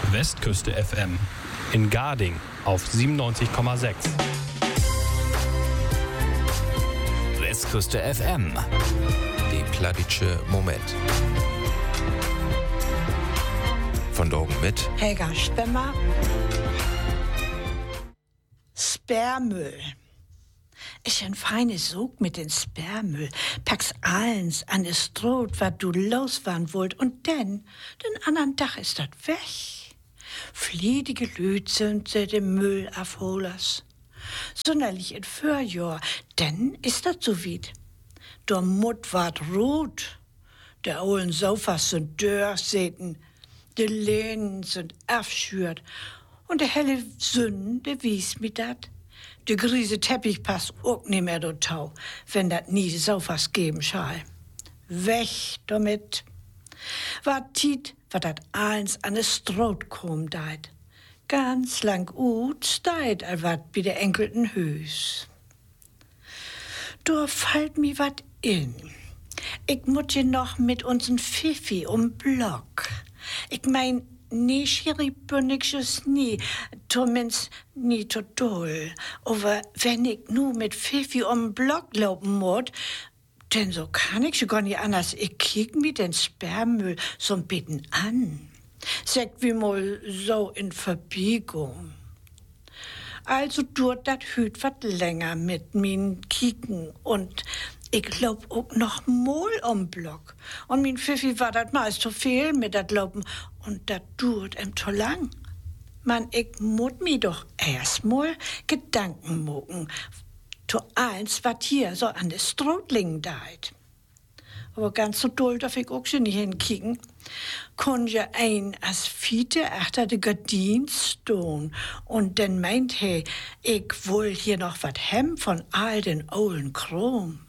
Westküste FM in Garding auf 97,6. Westküste FM, die plattdeutsche Moment. Von Dogen mit Helga Spemmer. Sperrmüll. Ich ein feines Sog mit den Sperrmüll. Pack's alles an das Stroh, wat du losfahren wollt, und den anderen Tag ist dat weg. Fliedige Lüt sind sie dem Müll afholers. Sonderlich in Vorjahr, denn ist dat so weit. Der Mut ward rot, der ollen Sofas sind durchsäten, die Lehnen sind abschürt, und der helle Sünn, der wies mit dat. Der griese Teppich passt auch nicht mehr do Tau, wenn dat nie Sofas geben schall. Weg damit. Wat tiet, wat dat eins an es Stroh kom deit. Ganz lang ut steit, al wat bi der enkelten Hüs. Da fallt mi wat in. Ich mut je noch mit uns'n Pfiffi Block. Ich mein, nie schiribünnigsches nie, zumindest nie to doll. Aber wenn ich nu mit Pfiffi Block laufen muss, denn so kann ich schon gar nicht anders. Ich kiek mir den Sperrmüll so ein bisschen an. Sagt wie mal so in Verbiegung. Also dauert dat hüt wat länger mit min Kieken, und ich glaub auch noch mal Block. Und min Pfiffi war dat meist zu viel mit dat Laufen, und dat dauert zu lang. Man, ich mut mi doch erst mal Gedanken mogen, zu eins, wat hier so an des Strohling deit. Aber ganz so doll darf ich auch schon nicht hinkicken. Kon ja ein as Fiete achter de Gardin stehen, und dann meint he, ich will hier noch wat hem von all den ollen Krom.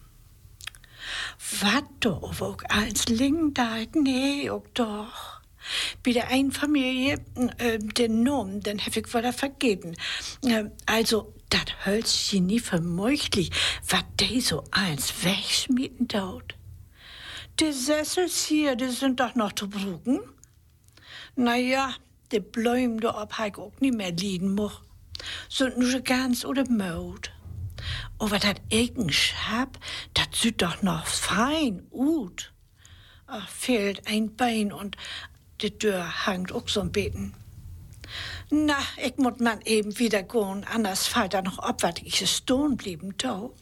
Wat do, aber auch eins ling deit? Nee, auch doch. Bei der einen Familie, den Namen, den hab ich wieder vergeben. Also, dat Hölzchen nie vermöchtlich, wat de so eins wegschmieden dort. Die Sessels hier, die sind doch noch zu brugen. Naja, die Bläume da ob ich auch nicht mehr liegen moch. Sind nur schon ganz oder Maut. Aber dat Egen Schab, dat sieht doch noch fein ut. Ach, fehlt ein Bein, und die Tür hangt auch so ein Beten. Na, ich muss man eben wieder gehen, anders fällt da noch ab, wat ich stehen blieben tau.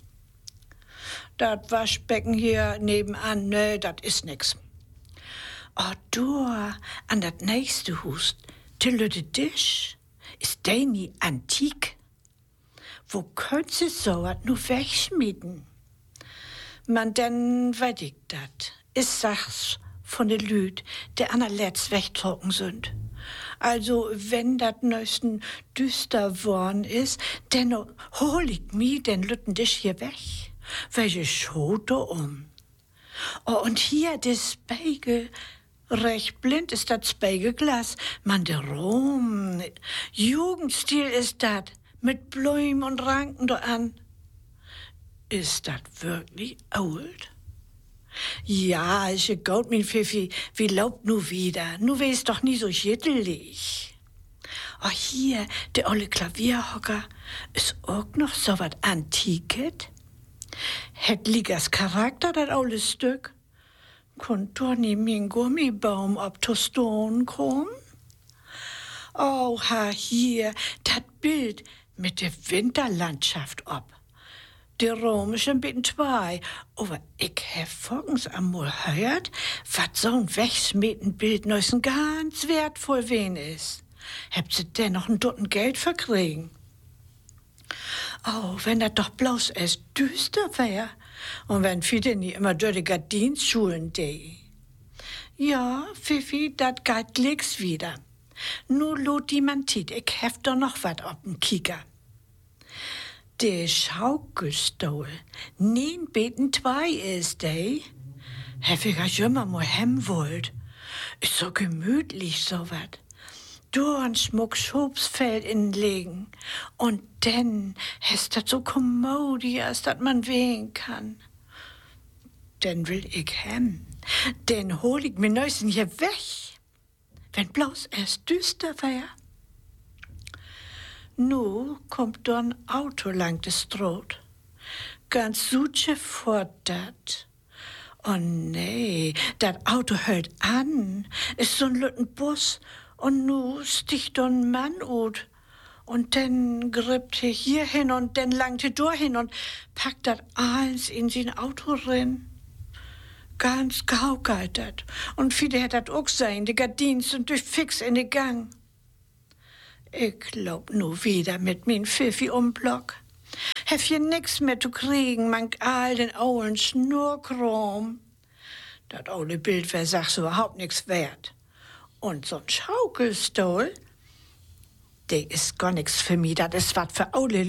Dat Waschbecken hier nebenan, ne, dat is nix. Oh, du, an dat nächste Hus, der lütte Tisch, ist der nie antik? Wo könnt sie so wat nu wegschmieden? Man, denn weet ich dat. Is sachs von de Lüd, der anerletzt wegtrocken sind. Also, wenn dat neuesten düster worn is, denn hol ich mi den lütten Tisch hier weg. Welche Schote Oh, und hier das Spiegel. Recht blind ist das Spiegelglas. Man, der Rom. Jugendstil ist dat. Mit Blumen und Ranken da an. Ist dat wirklich old? Ja, ist gut, mein Pfiffi. Wie laubt nu wieder? Nu wär's doch nie so schüttelig. Oh, hier, der olle Klavierhocker. Ist auch noch so wat Antiket? Het Ligas Charakter, dat olle Stück? Konnt doch nie mein Gummibaum ob to Stone kommen? Oh, hier, dat Bild mit der Winterlandschaft ob. Der Rom ist ein bisschen zwei, aber ich hab vorgens einmal gehört, wat so ein Wegschmieden-Bild neusen ganz wertvoll wen ist. Habt sie denn noch ein Dutzend Geld verkriegen? Oh, wenn das doch bloß erst düster wär, und wenn viele nie immer durch die Gardinschulen die. Ja, Pfiffi, dat geht glicks wieder. Nu lot die man tit, ich hef doch noch wat ob'n Kicker. De Schaukelstuhl, nien beten zwei ist, ey. Hef ich ja immer mal hem wollt. Ist so gemütlich, so wat. Dornschmuck Schobsfeld inlegen. Und denn hast dat so kommodias, dat man wehen kann. Denn will ich hem. Den hol ich mir neuesten hier weg. wenn bloß es düster wär. Nu kommt da ein Auto lang de Stroot. Ganz suche fort dat. Oh nee, dat Auto hält an. Ist so'n lütten Bus. Und nu sticht da ein Mann ut. Und dann grippt er hier hin und dann langt er hin und packt dat alles in sein Auto rein. Ganz gau geht dat. Und viele hat dat auch sein, die Gardins und durch fix in den Gang. Ich glaub nu wieder mit min Pfiffi Block. Hef hier nix mehr zu kriegen, man all den ollen Schnurkrom. Dat olle Bild wär sachs überhaupt nix wert. Und so'n Schaukelstuhl, der ist gar nix für mich, dat is wat für olle